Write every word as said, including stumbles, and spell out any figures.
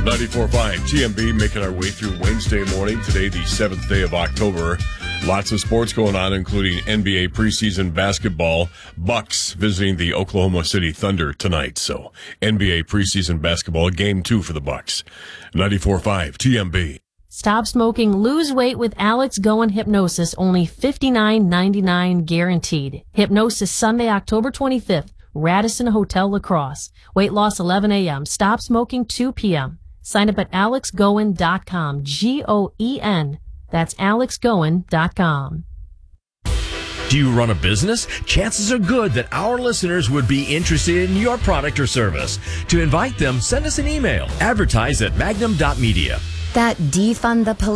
ninety-four point five T M B, making our way through Wednesday morning. Today, the seventh day of October. Lots of sports going on, including N B A preseason basketball. Bucks visiting the Oklahoma City Thunder tonight. So, N B A preseason basketball, game two for the Bucks. ninety-four point five T M B. Stop smoking, lose weight with Alex Goen Hypnosis, only fifty-nine ninety-nine guaranteed. Hypnosis Sunday, October twenty-fifth, Radisson Hotel La Crosse. Weight loss eleven a.m., stop smoking two p.m. Sign up at alex goen dot com, G O E N. That's alex goen dot com. Do you run a business? Chances are good that our listeners would be interested in your product or service. To invite them, send us an email. Advertise at magnum dot media. That defund the police